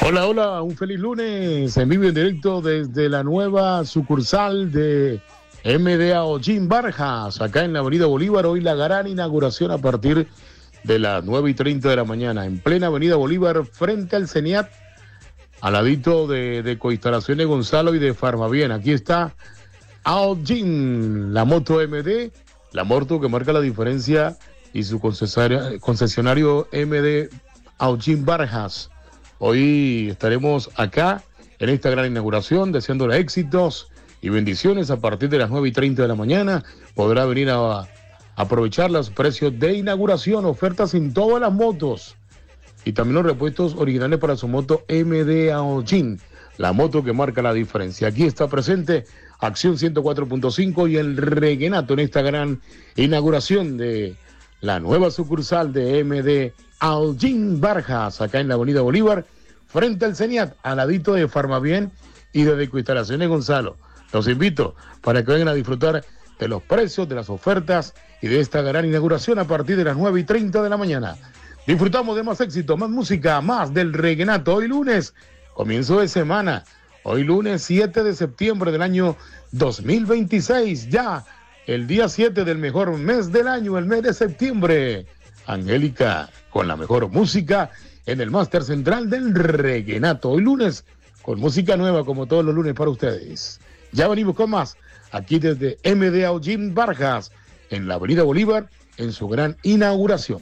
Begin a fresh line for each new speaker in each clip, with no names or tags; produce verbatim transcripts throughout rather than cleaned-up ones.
Hola, hola, un feliz lunes en vivo y en directo desde la nueva sucursal de M D A Holguín Barjas, acá en la Avenida Bolívar. Hoy la gran inauguración a partir de las nueve y treinta de la mañana, en plena Avenida Bolívar, frente al CENIAT, al ladito de, de Coinstalaciones Gonzalo y de Farmavien. Aquí está Holguín, la moto M D, la moto que marca la diferencia, y su concesionario, concesionario M D Holguín Barjas. Hoy estaremos acá en esta gran inauguración, deseándole éxitos y bendiciones a partir de las nueve y treinta de la mañana. Podrá venir a, a aprovechar los precios de inauguración, ofertas en todas las motos y también los repuestos originales para su moto M D Holguín, la moto que marca la diferencia. Aquí está presente Acción ciento cuatro punto cinco y el Reguenato en esta gran inauguración de la nueva sucursal de M D Holguín Barjas, acá en la Avenida Bolívar, frente al CENIAT, al ladito de Farmavien y de Coinstalaciones Gonzalo. Los invito para que vengan a disfrutar de los precios, de las ofertas y de esta gran inauguración a partir de las nueve y treinta de la mañana. Disfrutamos de más éxito, más música, más del Reguenato. Hoy lunes, comienzo de semana. Hoy lunes siete de septiembre del año dos mil veintiséis, ya el día siete del mejor mes del año, el mes de septiembre. Angélica, con la mejor música en el máster central del Reguenato. Hoy lunes, con música nueva como todos los lunes para ustedes. Ya venimos con más, aquí desde M D Holguín Barjas, en la Avenida Bolívar, en su gran inauguración.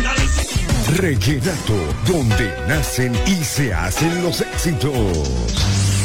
Reguenato, donde nacen y se hacen los éxitos.